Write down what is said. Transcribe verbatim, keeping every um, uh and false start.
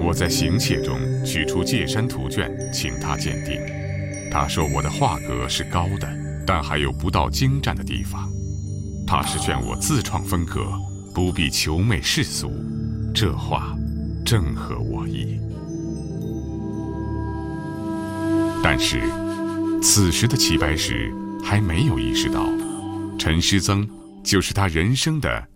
我在行帖中取出界山图卷，请他鉴定。他说我的画格是高的，但还有不到精湛的地方。他是劝我自创风格，不必求媚世俗。这话正合我意。但是此时的齐白石还没有意识到，陈师曾就是他人生的